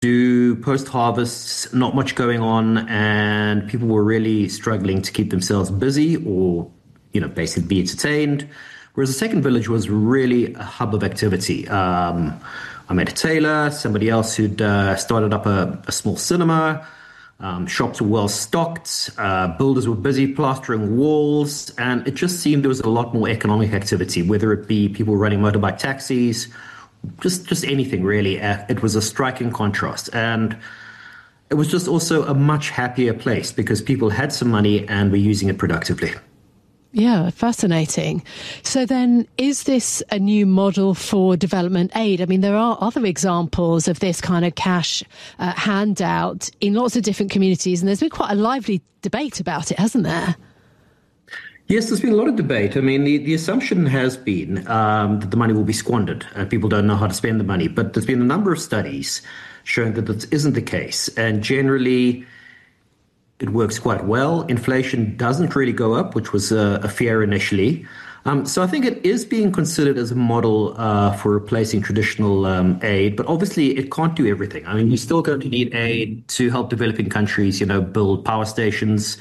do post-harvest, not much going on, and people were really struggling to keep themselves busy or, basically be entertained. Whereas the second village was really a hub of activity. I met a tailor, somebody else who'd started up a small cinema. Shops were well stocked. Builders were busy plastering walls, and it just seemed there was a lot more economic activity, whether it be people running motorbike taxis, just anything really. It was a striking contrast, and it was just also a much happier place because people had some money and were using it productively. Yeah, fascinating. So then, is this a new model for development aid? I mean, there are other examples of this kind of cash handout in lots of different communities, and there's been quite a lively debate about it, hasn't there? Yes, there's been a lot of debate. I mean, the assumption has been that the money will be squandered and people don't know how to spend the money. But there's been a number of studies showing that this isn't the case. And generally, it works quite well. Inflation doesn't really go up, which was a fear initially. So I think it is being considered as a model for replacing traditional aid. But obviously, it can't do everything. I mean, you're still going to need aid to help developing countries, build power stations,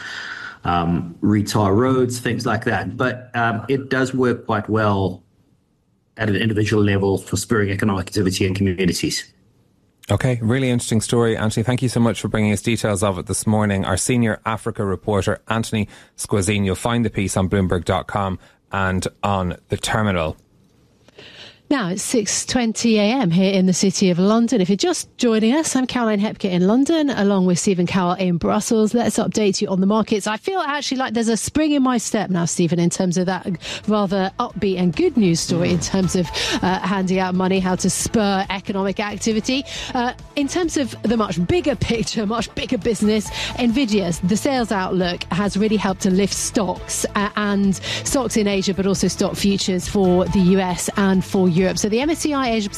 retar roads, things like that. But it does work quite well at an individual level for spurring economic activity in communities. Okay, really interesting story. Anthony, thank you so much for bringing us details of it this morning. Our senior Africa reporter, Anthony Squazzin. You'll find the piece on Bloomberg.com and on the terminal. Now it's 6:20am here in the City of London. If you're just joining us, I'm Caroline Hepker in London, along with Stephen Cowell in Brussels. Let's update you on the markets. I feel actually like there's a spring in my step now, Stephen, in terms of that rather upbeat and good news story in terms of handing out money, how to spur economic activity. In terms of the much bigger picture, much bigger business, Nvidia's, the sales outlook has really helped to lift stocks and stocks in Asia, but also stock futures for the US and for Europe. So the MSCI Asia